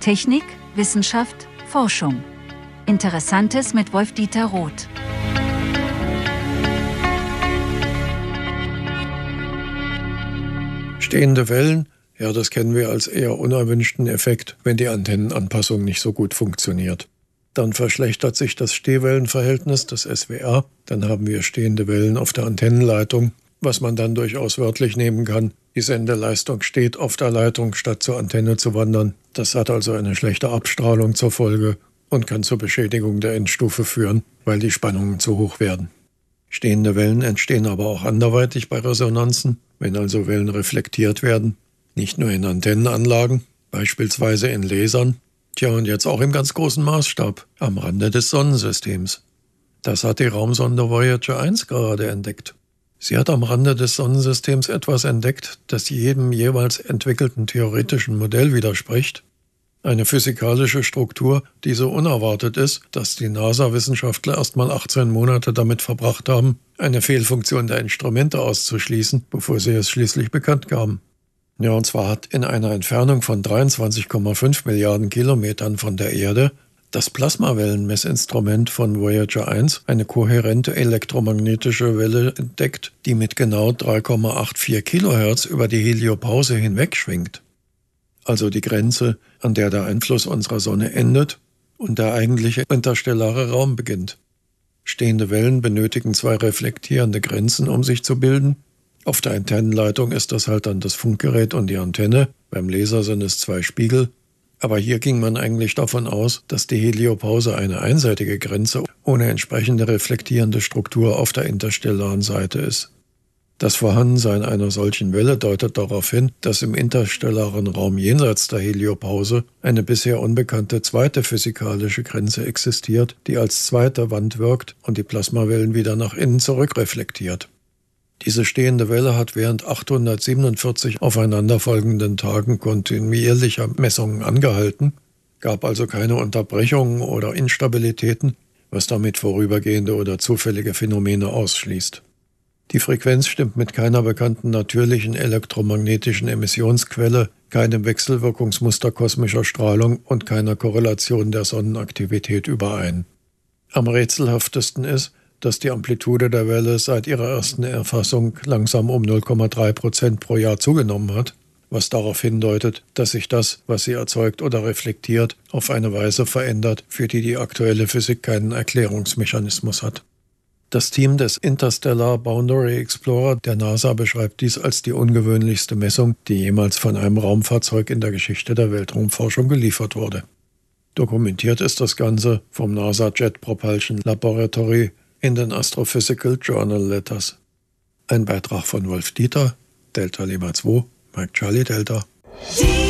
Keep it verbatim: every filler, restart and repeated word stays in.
Technik, Wissenschaft, Forschung. Interessantes mit Wolf-Dieter Roth. Stehende Wellen, ja, das kennen wir als eher unerwünschten Effekt, wenn die Antennenanpassung nicht so gut funktioniert. Dann verschlechtert sich das Stehwellenverhältnis, das S W R. Dann haben wir stehende Wellen auf der Antennenleitung, was man dann durchaus wörtlich nehmen kann. Die Sendeleistung steht auf der Leitung, statt zur Antenne zu wandern. Das hat also eine schlechte Abstrahlung zur Folge und kann zur Beschädigung der Endstufe führen, weil die Spannungen zu hoch werden. Stehende Wellen entstehen aber auch anderweitig bei Resonanzen, wenn also Wellen reflektiert werden. Nicht nur in Antennenanlagen, beispielsweise in Lasern. Tja, und jetzt auch im ganz großen Maßstab, am Rande des Sonnensystems. Das hat die Raumsonde Voyager eins gerade entdeckt. Sie hat am Rande des Sonnensystems etwas entdeckt, das jedem jeweils entwickelten theoretischen Modell widerspricht. Eine physikalische Struktur, die so unerwartet ist, dass die NASA-Wissenschaftler erst mal achtzehn Monate damit verbracht haben, eine Fehlfunktion der Instrumente auszuschließen, bevor sie es schließlich bekannt gaben. Ja, und zwar hat in einer Entfernung von dreiundzwanzig Komma fünf Milliarden Kilometern von der Erde das Plasmawellenmessinstrument von Voyager eins eine kohärente elektromagnetische Welle entdeckt, die mit genau drei Komma vierundachtzig Kilohertz über die Heliopause hinwegschwingt. Also die Grenze, an der der Einfluss unserer Sonne endet und der eigentliche interstellare Raum beginnt. Stehende Wellen benötigen zwei reflektierende Grenzen, um sich zu bilden. Auf der Antennenleitung ist das halt dann das Funkgerät und die Antenne, beim Laser sind es zwei Spiegel. Aber hier ging man eigentlich davon aus, dass die Heliopause eine einseitige Grenze ohne entsprechende reflektierende Struktur auf der interstellaren Seite ist. Das Vorhandensein einer solchen Welle deutet darauf hin, dass im interstellaren Raum jenseits der Heliopause eine bisher unbekannte zweite physikalische Grenze existiert, die als zweite Wand wirkt und die Plasmawellen wieder nach innen zurückreflektiert. Diese stehende Welle hat während achthundertsiebenundvierzig aufeinanderfolgenden Tagen kontinuierlicher Messungen angehalten, gab also keine Unterbrechungen oder Instabilitäten, was damit vorübergehende oder zufällige Phänomene ausschließt. Die Frequenz stimmt mit keiner bekannten natürlichen elektromagnetischen Emissionsquelle, keinem Wechselwirkungsmuster kosmischer Strahlung und keiner Korrelation der Sonnenaktivität überein. Am rätselhaftesten ist, dass die Amplitude der Welle seit ihrer ersten Erfassung langsam um null Komma drei Prozent pro Jahr zugenommen hat, was darauf hindeutet, dass sich das, was sie erzeugt oder reflektiert, auf eine Weise verändert, für die die aktuelle Physik keinen Erklärungsmechanismus hat. Das Team des Interstellar Boundary Explorer der NASA beschreibt dies als die ungewöhnlichste Messung, die jemals von einem Raumfahrzeug in der Geschichte der Weltraumforschung geliefert wurde. Dokumentiert ist das Ganze vom NASA Jet Propulsion Laboratory in den Astrophysical Journal Letters. Ein Beitrag von Wolf-Dieter, Delta Lima zwei, Mike Charlie Delta.